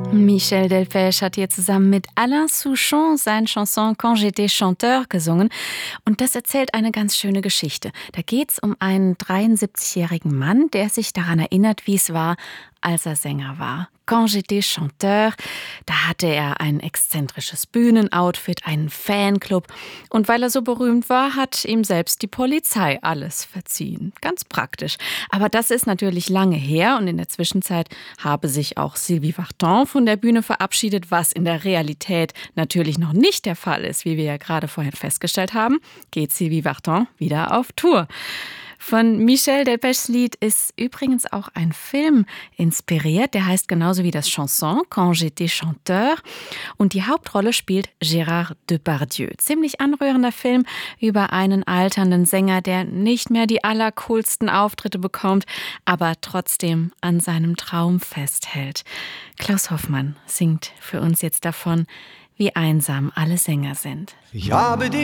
Michel Delpech hat hier zusammen mit Alain Souchon seine Chanson Quand j'étais chanteur gesungen. Und das erzählt eine ganz schöne Geschichte. Da geht es um einen 73-jährigen Mann, der sich daran erinnert, wie es war, als er Sänger war. Quand j'étais chanteur, da hatte er ein exzentrisches Bühnenoutfit, einen Fanclub. Und weil er so berühmt war, hat ihm selbst die Polizei alles verziehen. Ganz praktisch. Aber das ist natürlich lange her und in der Zwischenzeit habe sich auch Sylvie Vartan von der Bühne verabschiedet, was in der Realität natürlich noch nicht der Fall ist. Wie wir ja gerade vorhin festgestellt haben, geht Sylvie Vartan wieder auf Tour. Von Michel Delpechs Lied ist übrigens auch ein Film inspiriert. Der heißt genauso wie das Chanson, Quand j'étais chanteur. Und die Hauptrolle spielt Gérard Depardieu. Ziemlich anrührender Film über einen alternden Sänger, der nicht mehr die allercoolsten Auftritte bekommt, aber trotzdem an seinem Traum festhält. Klaus Hoffmann singt für uns jetzt davon, wie einsam alle Sänger sind. Ich habe